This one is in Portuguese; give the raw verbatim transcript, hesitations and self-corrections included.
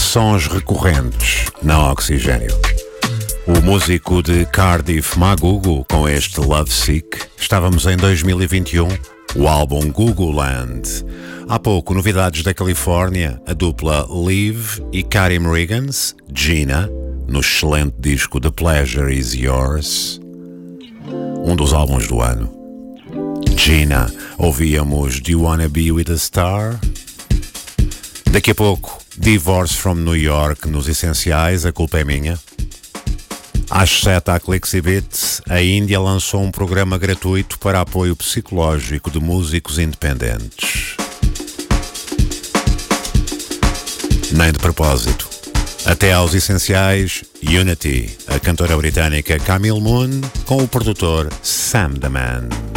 Sons recorrentes na Oxigênio. O músico de Cardiff, Magugu, com este Love Sick. Estávamos em dois mil e vinte e um, o álbum Google Land. Há pouco, novidades da Califórnia, a dupla Liv e Karim Riggins, Gina, no excelente disco The Pleasure Is Yours, um dos álbuns do ano. Gina, ouvíamos Do You Wanna Be With A Star? Daqui a pouco, Divorce From New York nos essenciais, A Culpa É Minha. Às sete, à Clixibit, a Índia lançou um programa gratuito para apoio psicológico de músicos independentes. Nem de propósito. Até aos essenciais, Unity, a cantora britânica Camille Moon, com o produtor Sam the Man.